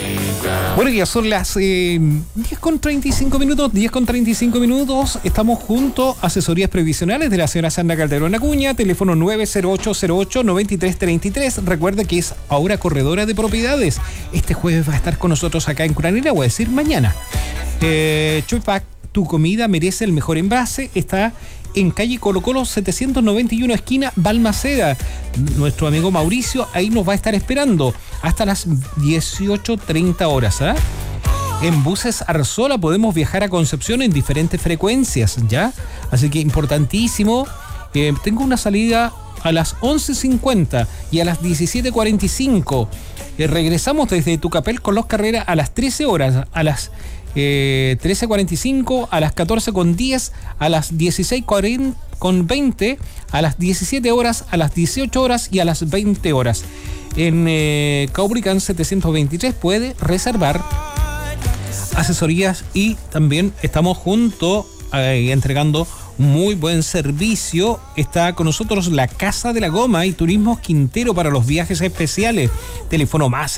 Bueno, ya son las 10:35 minutos, 10:35 minutos. Estamos junto a Asesorías Previsionales de la señora Sandra Calderón Acuña, teléfono 90808-9333. Recuerde que es ahora corredora de propiedades. Este jueves va a estar con nosotros acá en Curanilagua, voy a decir mañana. Chupac, tu comida merece el mejor envase. Está en calle Colo Colo 791, esquina Balmaceda. Nuestro amigo Mauricio ahí nos va a estar esperando hasta las 18:30 horas. En buses Arzola podemos viajar a Concepción en diferentes frecuencias, ¿ya? Así que importantísimo. Tengo una salida a las 11:50 y a las 17:45. Regresamos desde Tucapel con Los Carreras a las 13 horas, a las 13:45, a las 14:10, a las 16:20, a las 17 horas, a las 18 horas y a las 20 horas. En Caubricán 723 puede reservar asesorías y también estamos junto entregando muy buen servicio. Está con nosotros la Casa de la Goma y Turismos Quintero para los viajes especiales. Teléfono más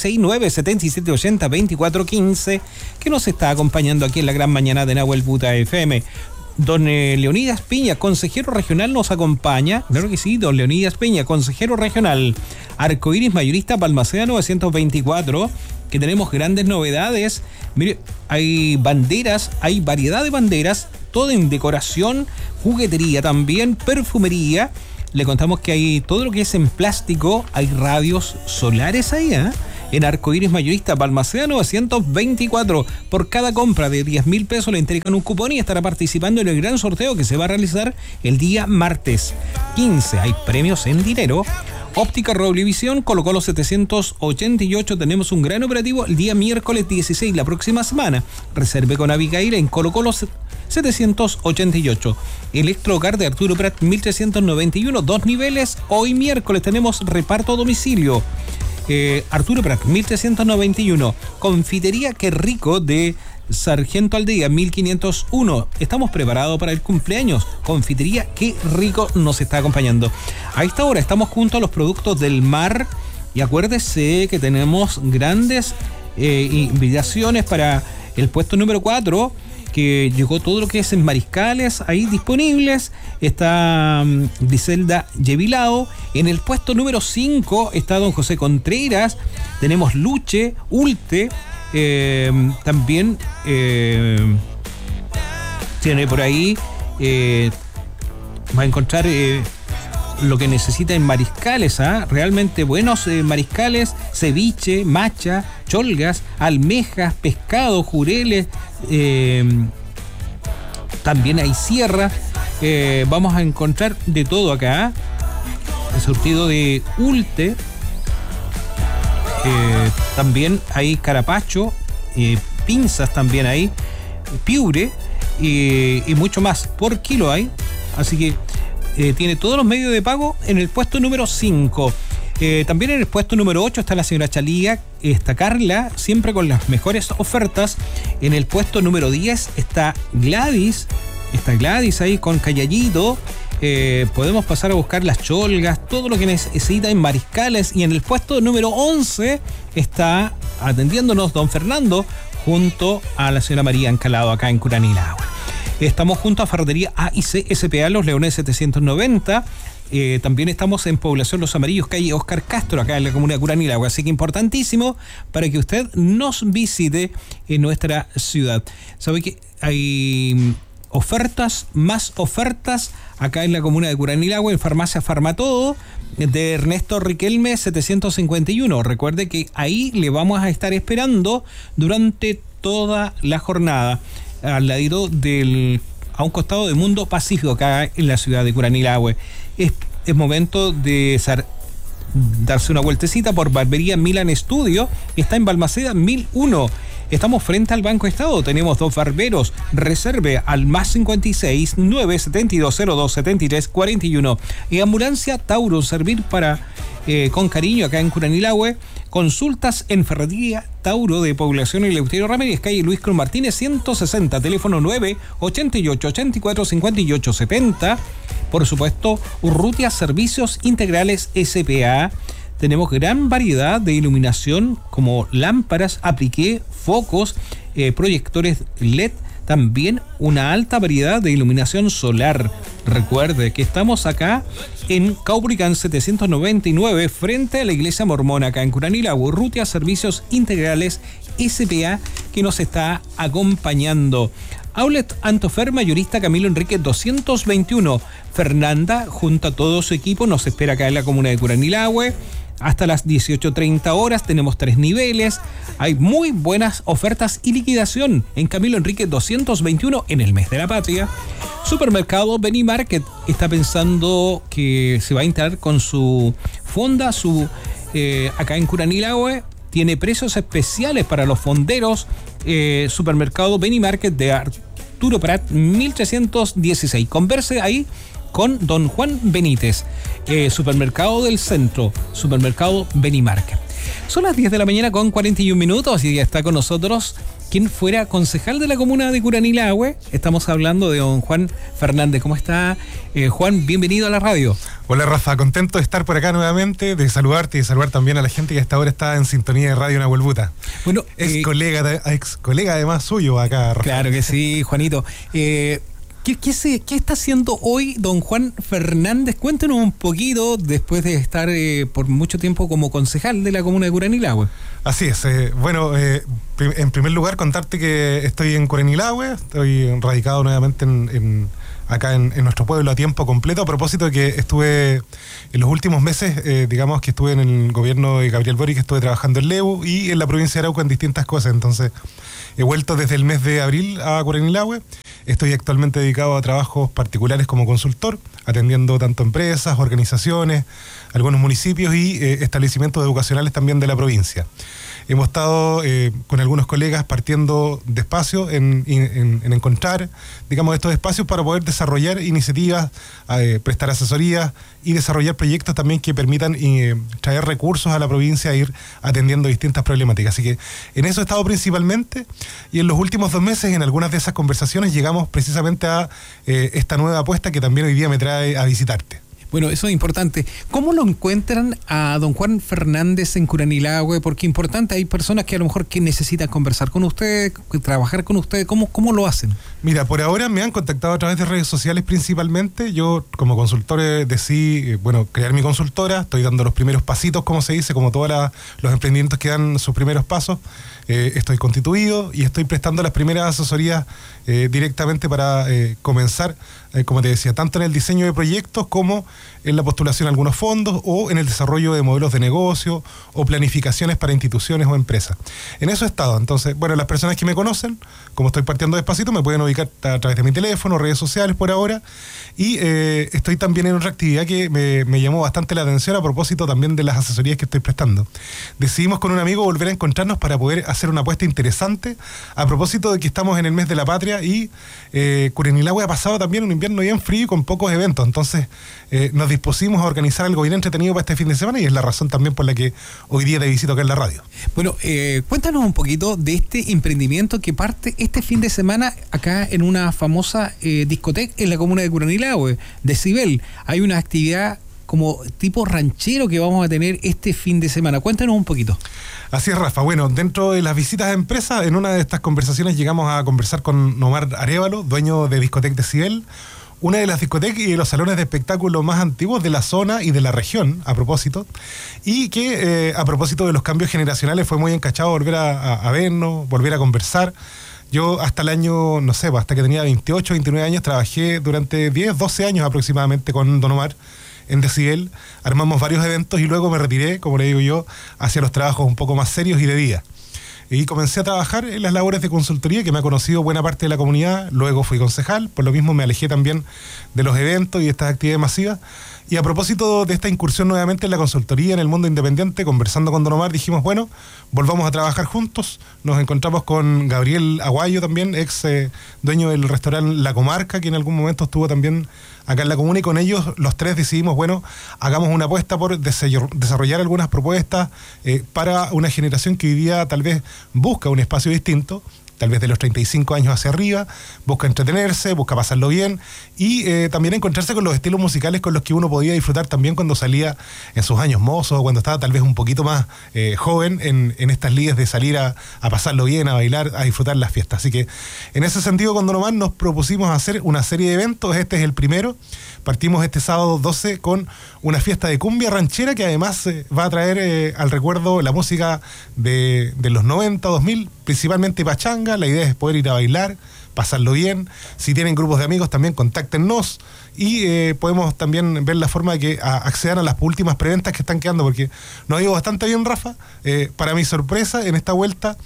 569-7780-2415, que nos está acompañando aquí en la gran mañana de Nahuel Buta FM. Don Leonidas Peña, consejero regional, nos acompaña. Claro que sí, don Leonidas Peña, consejero regional. Arcoiris Mayorista Balmaceda 924, que tenemos grandes novedades. Mire, hay banderas, hay variedad de banderas, todo en decoración, juguetería también, perfumería. Le contamos que hay todo lo que es en plástico, hay radios solares ahí, en Arcoiris Mayorista Balmaceda 924. Por cada compra de 10.000 pesos le entregan un cupón y estará participando en el gran sorteo que se va a realizar el día martes 15. Hay premios en dinero. Óptica Roblevisión, Colo Colo 788, tenemos un gran operativo el día miércoles 16, la próxima semana. Reserve con Abigail en Colo Colo 788. Electrocar de Arturo Prat 1391, 2 niveles. Hoy miércoles tenemos reparto a domicilio. Arturo Prat 1391. Confitería Qué Rico de Sargento Aldea 1501. Estamos preparados para el cumpleaños. Confitería Qué Rico nos está acompañando. A esta hora estamos junto a los productos del mar y acuérdese que tenemos grandes invitaciones para el puesto número 4, que llegó todo lo que es en mariscales ahí disponibles. Está Griselda Yevilao. En el puesto número 5 está don José Contreras. Tenemos Luche, Ulte. También tiene por ahí, va a encontrar lo que necesita en mariscales, realmente buenos mariscales, ceviche, macha, cholgas, almejas, pescado, jureles, también hay sierra. Vamos a encontrar de todo acá. El surtido de Ulte. También hay carapacho, pinzas también hay, piure y mucho más por kilo hay. Así que tiene todos los medios de pago en el puesto número 5. También en el puesto número 8 está la señora Chalía, está Carla, siempre con las mejores ofertas. En el puesto número 10 está Gladys ahí con Callallito. Podemos pasar a buscar las cholgas, todo lo que necesita en mariscales. Y en el puesto número 11 está atendiéndonos don Fernando junto a la señora María Encalado acá en Curanilagua. Estamos junto a Ferretería A&C SPA Los Leones 790. También estamos en Población Los Amarillos, calle Oscar Castro, acá en la comuna de Curanilagua. Así que importantísimo para que usted nos visite en nuestra ciudad. ¿Sabe que hay ofertas, más ofertas acá en la comuna de Curanilagua, en Farmacia Farmatodo de Ernesto Riquelme 751? Recuerde que ahí le vamos a estar esperando durante toda la jornada, al ladito a un costado de Mundo Pacífico, acá en la ciudad de Curanilagua. Es momento de darse una vueltecita por Barbería Milan Studio. Está en Balmaceda 1001. Estamos frente al Banco Estado. Tenemos 2 barberos. Reserve al más 56 972 02 73 41. Y Ambulancia Tauro, servir con cariño acá en Curanilagua. Consultas en Ferretería Tauro de Población Eleuterio Ramírez, calle Luis Cruz Martínez 160, teléfono 988 84 58 70. Por supuesto, Urrutia Servicios Integrales SPA. tenemos gran variedad de iluminación como lámparas, apliqué, focos, proyectores LED, también una alta variedad de iluminación solar. Recuerde que estamos acá en Caupolicán 799, frente a la iglesia mormona, acá en Curanilahue. Urrutia Servicios Integrales SPA, que nos está acompañando. Outlet Antofer, mayorista Camilo Enrique 221. Fernanda, junto a todo su equipo, nos espera acá en la comuna de Curanilahue. Hasta las 18:30 horas tenemos 3 niveles. Hay muy buenas ofertas y liquidación en Camilo Enrique 221 en el mes de la patria. Supermercado Beni Market está pensando que se va a instalar con su fonda, acá en Curanilahue. Tiene precios especiales para los fonderos. Supermercado Beni Market de Arturo Prat 1316. Converse ahí con don Juan Benítez. Supermercado del Centro, Supermercado Beni Market. Son las 10 de la mañana con 41 minutos y ya está con nosotros quien fuera concejal de la comuna de Curanilahue. Estamos hablando de don Juan Fernández. ¿Cómo está, Juan? Bienvenido a la radio. Hola, Rafa, contento de estar por acá nuevamente, de saludarte y de saludar también a la gente que hasta ahora está en sintonía de Radio Nahuel Buta. Bueno, ex colega además suyo acá, Rafa. Claro que sí, Juanito. ¿Qué está haciendo hoy don Juan Fernández? Cuéntenos un poquito, después de estar por mucho tiempo como concejal de la comuna de Curanilahue. Así es. En primer lugar, contarte que estoy en Curanilahue, estoy radicado nuevamente acá en nuestro pueblo a tiempo completo, a propósito de que estuve en los últimos meses, digamos que estuve en el gobierno de Gabriel Boric, estuve trabajando en Lebu y en la provincia de Arauco en distintas cosas. Entonces he vuelto desde el mes de abril a Curanilahue. Estoy actualmente dedicado a trabajos particulares como consultor, atendiendo tanto empresas, organizaciones, algunos municipios y establecimientos educacionales también de la provincia. Hemos estado con algunos colegas partiendo despacio en encontrar, digamos, estos espacios para poder desarrollar iniciativas, prestar asesorías y desarrollar proyectos también que permitan traer recursos a la provincia e ir atendiendo distintas problemáticas. Así que en eso he estado principalmente, y en los últimos 2 meses en algunas de esas conversaciones llegamos precisamente a esta nueva apuesta que también hoy día me trae a visitarte. Bueno, eso es importante. ¿Cómo lo encuentran a don Juan Fernández en Curanilahue? Porque importante, hay personas que a lo mejor que necesitan conversar con usted, trabajar con usted. ¿Cómo lo hacen? Mira, por ahora me han contactado a través de redes sociales principalmente. Yo como consultor decidí, crear mi consultora. Estoy dando los primeros pasitos, como se dice, como todos los emprendimientos que dan sus primeros pasos. Estoy constituido y estoy prestando las primeras asesorías directamente para comenzar, como te decía, tanto en el diseño de proyectos como en la postulación a algunos fondos o en el desarrollo de modelos de negocio o planificaciones para instituciones o empresas. En eso he estado. Entonces, las personas que me conocen, como estoy partiendo despacito, me pueden ubicar a través de mi teléfono, redes sociales por ahora. Y estoy también en otra actividad que me llamó bastante la atención a propósito también de las asesorías que estoy prestando. Decidimos con un amigo volver a encontrarnos para poder hacer una apuesta interesante a propósito de que estamos en el mes de la patria y Curanilahue ha pasado también un invierno bien frío y con pocos eventos. Entonces nos dispusimos a organizar algo bien entretenido para este fin de semana y es la razón también por la que hoy día te visito acá en la radio. Bueno, cuéntanos un poquito de este emprendimiento que parte este fin de semana acá en una famosa discoteca en la comuna de Curanilahue, Decibel. Hay una actividad como tipo ranchero que vamos a tener este fin de semana. Cuéntanos un poquito. Así es, Rafa. Bueno, dentro de las visitas a empresas, en una de estas conversaciones llegamos a conversar con Omar Arévalo, dueño de Discoteca Decibel, una de las discotecas y de los salones de espectáculo más antiguos de la zona y de la región, a propósito, y que a propósito de los cambios generacionales fue muy encachado volver a vernos, volver a conversar. Yo hasta el año, hasta que tenía 28, 29 años, trabajé durante 10, 12 años aproximadamente con don Omar en Decibel. Armamos varios eventos y luego me retiré, como le digo yo, hacia los trabajos un poco más serios y de día. Y comencé a trabajar en las labores de consultoría que me ha conocido buena parte de la comunidad. Luego fui concejal, por lo mismo me alejé también de los eventos y de estas actividades masivas. Y a propósito de esta incursión nuevamente en la consultoría, en el mundo independiente, conversando con don Omar, dijimos, volvamos a trabajar juntos. Nos encontramos con Gabriel Aguayo también, ex dueño del restaurante La Comarca, que en algún momento estuvo también acá en la comuna, y con ellos los tres decidimos, hagamos una apuesta por desarrollar algunas propuestas para una generación que hoy día tal vez busca un espacio distinto tal vez de los 35 años hacia arriba, busca entretenerse, busca pasarlo bien y también encontrarse con los estilos musicales con los que uno podía disfrutar también cuando salía en sus años mozos o cuando estaba tal vez un poquito más joven en estas lides de salir a pasarlo bien, a bailar, a disfrutar las fiestas. Así que en ese sentido, con Don Omar nos propusimos hacer una serie de eventos. Este es el primero. Partimos este sábado 12 con una fiesta de cumbia ranchera que además va a traer al recuerdo la música de los 90, 2000, principalmente pachanga. La idea es poder ir a bailar, pasarlo bien. Si tienen grupos de amigos también contáctenos y podemos también ver la forma de que accedan a las últimas preventas que están quedando, porque nos ha ido bastante bien, Rafa. Para mi sorpresa, en esta vuelta,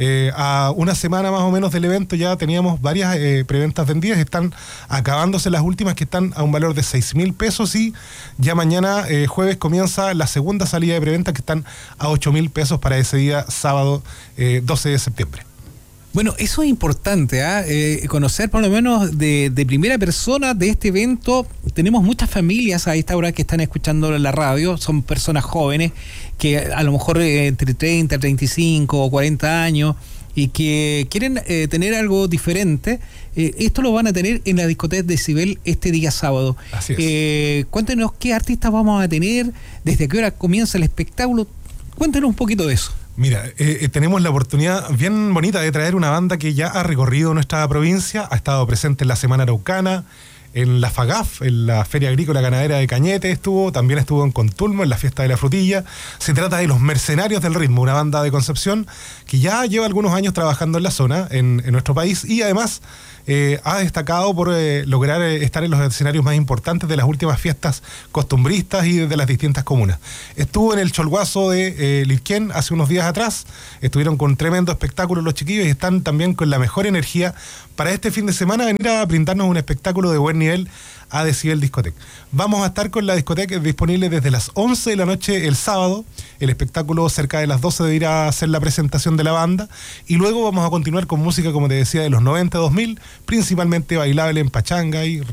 a una semana más o menos del evento ya teníamos varias preventas vendidas. Están acabándose las últimas, que están a un valor de 6.000 pesos, y ya mañana jueves comienza la segunda salida de preventa, que están a 8.000 pesos para ese día sábado 12 de septiembre. Bueno, eso es importante, conocer por lo menos de primera persona de este evento. Tenemos muchas familias a esta hora que están escuchando la radio, son personas jóvenes que a lo mejor entre 30, 35 o 40 años y que quieren tener algo diferente. Esto lo van a tener en la discoteca Decibel este día sábado. Así es. Cuéntenos qué artistas vamos a tener, desde qué hora comienza el espectáculo. Cuéntenos un poquito de eso. Mira, tenemos la oportunidad bien bonita de traer una banda que ya ha recorrido nuestra provincia, ha estado presente en la Semana Araucana, en la FAGAF, en la Feria Agrícola Ganadera de Cañete también estuvo en Contulmo, en la Fiesta de la Frutilla. Se trata de Los Mercenarios del Ritmo, una banda de Concepción que ya lleva algunos años trabajando en la zona, en nuestro país, y además ha destacado por lograr estar en los escenarios más importantes de las últimas fiestas costumbristas y de las distintas comunas. Estuvo en el Cholguazo de Lilquén hace unos días atrás, estuvieron con tremendo espectáculo los chiquillos y están también con la mejor energía para este fin de semana venir a brindarnos un espectáculo de buen nivel a Decibel Discotec. Vamos a estar con la discoteca disponible desde las 11 de la noche el sábado. El espectáculo cerca de las 12 de ir a hacer la presentación de la banda, y luego vamos a continuar con música, como te decía, de los 90, 2000, principalmente bailable en pachanga y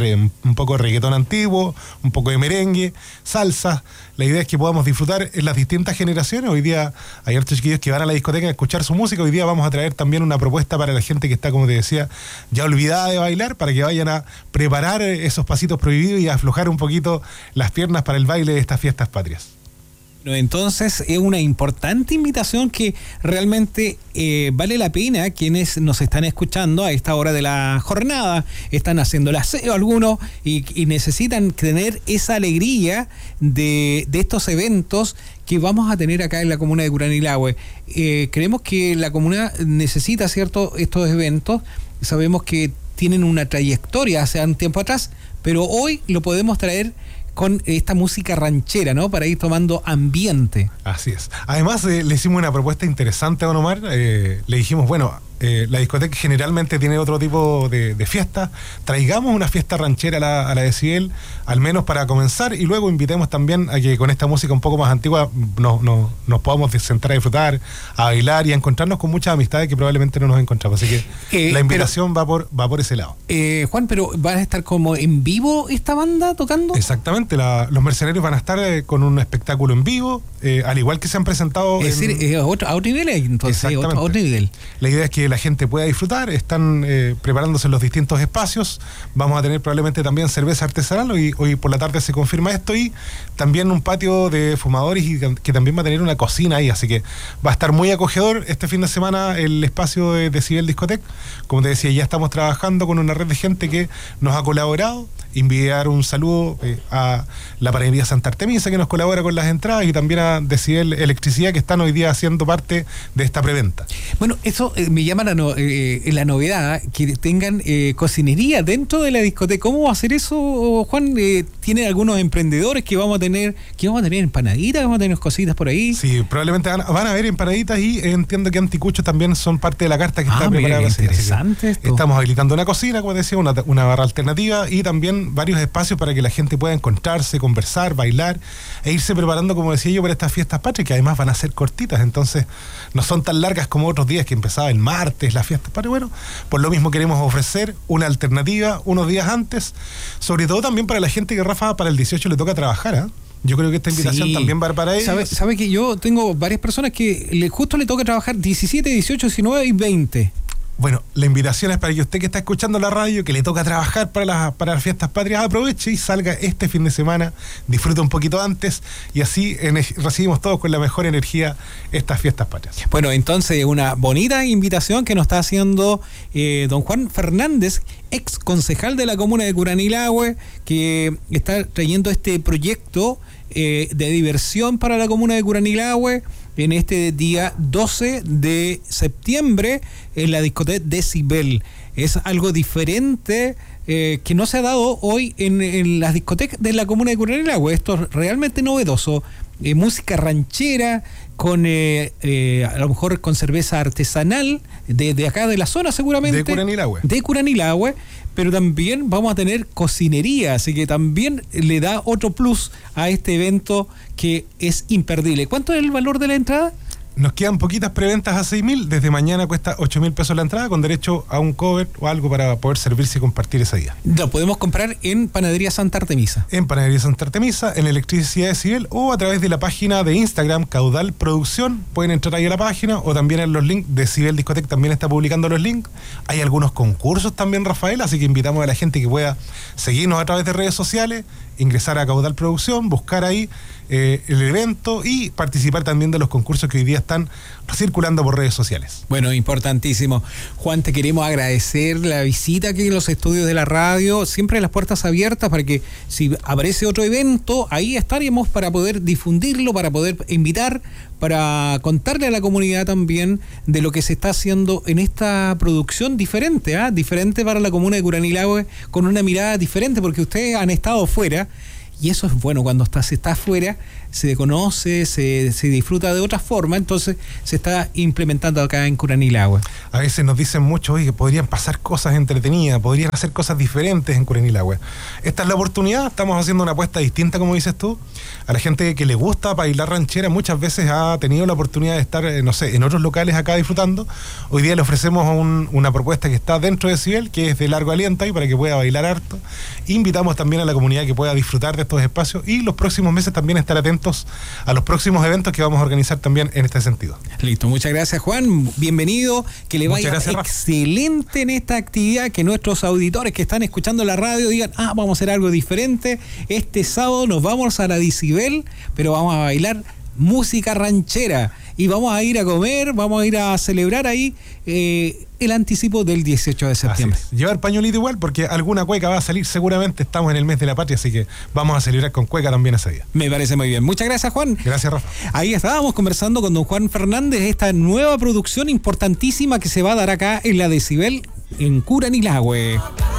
un poco de reggaetón antiguo, un poco de merengue, salsa. La idea es que podamos disfrutar en las distintas generaciones. Hoy día hay hartos chiquillos que van a la discoteca a escuchar su música. Hoy día vamos a traer también una propuesta para la gente que está, como te decía, ya olvidada de bailar, para que vayan a preparar esos pasitos prohibidos y a aflojar un poquito las piernas para el baile de estas fiestas patrias. Entonces es una importante invitación que realmente vale la pena. Quienes nos están escuchando a esta hora de la jornada están haciendo el aseo algunos y necesitan tener esa alegría de estos eventos que vamos a tener acá en la comuna de Curanilahue. Creemos que la comuna necesita, ¿cierto?, estos eventos. Sabemos que tienen una trayectoria hace un tiempo atrás, pero hoy lo podemos traer con esta música ranchera, ¿no? Para ir tomando ambiente. Así es. Además, le hicimos una propuesta interesante a Don Omar. Le dijimos, bueno, la discoteca generalmente tiene otro tipo de fiesta. Traigamos una fiesta ranchera a la Decibel, al menos para comenzar, y luego invitemos también a que con esta música un poco más antigua nos podamos sentar a disfrutar, a bailar y a encontrarnos con muchas amistades que probablemente no nos encontramos. Así que la invitación va por ese lado. Juan, pero ¿van a estar como en vivo esta banda tocando? Exactamente. Los Mercenarios van a estar con un espectáculo en vivo, al igual que se han presentado. Es decir, a otro nivel, entonces, a otro nivel. La idea es que la gente pueda disfrutar. Están preparándose en los distintos espacios. Vamos a tener probablemente también cerveza artesanal. Hoy por la tarde se confirma esto, y también un patio de fumadores, y que también va a tener una cocina ahí. Así que va a estar muy acogedor este fin de semana el espacio de Decibel Discotec. Como te decía, ya estamos trabajando con una red de gente que nos ha colaborado. Enviar un saludo a la Panadería Santa Artemisa, que nos colabora con las entradas, y también a Decibel Electricidad, que están hoy día haciendo parte de esta preventa. Bueno, eso me llama la novedad, que tengan cocinería dentro de la discoteca. ¿Cómo va a ser eso, Juan? ¿Tienen algunos emprendedores que vamos a tener empanaditas, vamos a tener cositas por ahí? Sí, probablemente van a haber empanaditas, y entiendo que anticuchos también son parte de la carta que está preparada. Interesante esto. Estamos habilitando una cocina, como decía, una barra alternativa, y también varios espacios para que la gente pueda encontrarse, conversar, bailar e irse preparando, como decía yo, para estas fiestas patrias, que además van a ser cortitas, entonces no son tan largas como otros días que empezaba el martes la fiesta patrias. Bueno, por lo mismo queremos ofrecer una alternativa unos días antes, sobre todo también para la gente que, Rafa, para el 18 le toca trabajar, ¿eh? Yo creo que esta invitación también va para ellos. ¿Sabe que yo tengo varias personas que justo le toca trabajar 17, 18, 19 y 20? Bueno, la invitación es para que usted que está escuchando la radio, que le toca trabajar para las fiestas patrias, aproveche y salga este fin de semana, disfrute un poquito antes y así recibimos todos con la mejor energía estas fiestas patrias. Bueno, entonces una bonita invitación que nos está haciendo don Juan Fernández, ex concejal de la comuna de Curanilahue, que está trayendo este proyecto de diversión para la comuna de Curanilahue en este día 12 de septiembre en la discoteca Decibel. Es algo diferente que no se ha dado hoy en las discotecas de la comuna de Curanilahue. Esto es realmente novedoso. Música ranchera con a lo mejor con cerveza artesanal de acá de la zona seguramente. De Curanilahue. Pero también vamos a tener cocinería, así que también le da otro plus a este evento que es imperdible. ¿Cuánto es el valor de la entrada? Nos quedan poquitas preventas a 6.000. Desde mañana cuesta 8.000 pesos la entrada, con derecho a un cover o algo para poder servirse y compartir ese día. Lo podemos comprar en Panadería Santa Artemisa. En Panadería Santa Artemisa, en Electricidad Decibel o a través de la página de Instagram Caudal Producción. Pueden entrar ahí a la página o también en los links. Decibel Discotec también está publicando los links. Hay algunos concursos también, Rafael, así que invitamos a la gente que pueda seguirnos a través de redes sociales, ingresar a Caudal Producción, buscar ahí el evento y participar también de los concursos que hoy día están circulando por redes sociales. Bueno, importantísimo. Juan, te queremos agradecer la visita aquí en los estudios de la radio, siempre las puertas abiertas para que si aparece otro evento, ahí estaríamos para poder difundirlo, para poder invitar, para contarle a la comunidad también de lo que se está haciendo en esta producción diferente, diferente para la comuna de Curanilahue, con una mirada diferente, porque ustedes han estado fuera. Y eso es bueno, cuando se está afuera, se conoce, se disfruta de otra forma, entonces se está implementando acá en Curanilahue. A veces nos dicen mucho, oye, que podrían pasar cosas entretenidas, podrían hacer cosas diferentes en Curanilahue. Esta es la oportunidad, estamos haciendo una apuesta distinta, como dices tú. A la gente que le gusta bailar ranchera muchas veces ha tenido la oportunidad de estar, en otros locales acá disfrutando. Hoy día le ofrecemos una propuesta que está dentro de Decibel, que es de largo aliento ahí para que pueda bailar harto. Invitamos también a la comunidad que pueda disfrutar de estos espacios y los próximos meses también estar atentos a los próximos eventos que vamos a organizar también en este sentido. Listo, muchas gracias, Juan, bienvenido, que le vaya excelente en esta actividad, que nuestros auditores que están escuchando la radio digan, vamos a hacer algo diferente, este sábado nos vamos a la Decibel, pero vamos a bailar música ranchera y vamos a ir a comer, vamos a ir a celebrar ahí el anticipo del 18 de septiembre. Llevar pañuelito igual, porque alguna cueca va a salir seguramente, estamos en el mes de la patria, así que vamos a celebrar con cueca también ese día. Me parece muy bien. Muchas gracias, Juan. Gracias, Rafa. Ahí estábamos conversando con don Juan Fernández, esta nueva producción importantísima que se va a dar acá en la Decibel en Curanilahue.